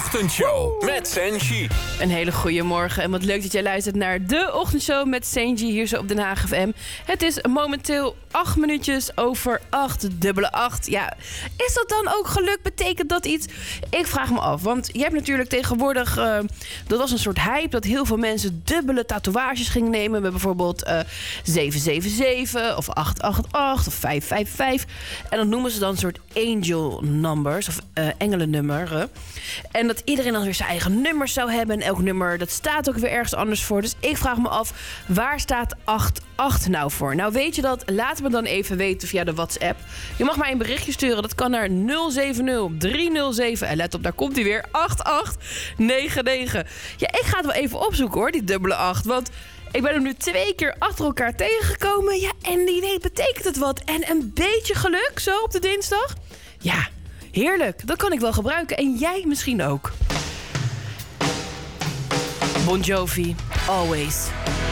Ochtendshow met Senji. Een hele goede morgen en wat leuk dat jij luistert naar de Ochtendshow met Senji hier zo op Den Haag FM. Het is momenteel 8 minuutjes over 8, dubbele 8. Ja, is dat dan ook geluk? Betekent dat iets? Ik vraag me af, want je hebt natuurlijk tegenwoordig... dat was een soort hype dat heel veel mensen dubbele tatoeages gingen nemen. Met bijvoorbeeld 777 of 888 of 555. En dat noemen ze dan een soort angel numbers of engelennummeren. En dat iedereen dan weer zijn eigen nummers zou hebben. En elk nummer, dat staat ook weer ergens anders voor. Dus ik vraag me af, waar staat 88 nou voor? Nou, weet je dat? Laat me dan even weten via de WhatsApp. Je mag mij een berichtje sturen. Dat kan naar 070-307. En let op, daar komt hij weer. 8899. Ja, ik ga het wel even opzoeken hoor, die dubbele 8. Want ik ben hem nu 2 keer achter elkaar tegengekomen. Ja, en wie weet betekent het wat. En een beetje geluk zo op de dinsdag. Ja, heerlijk. Dat kan ik wel gebruiken. En jij misschien ook. Bon Jovi, Always.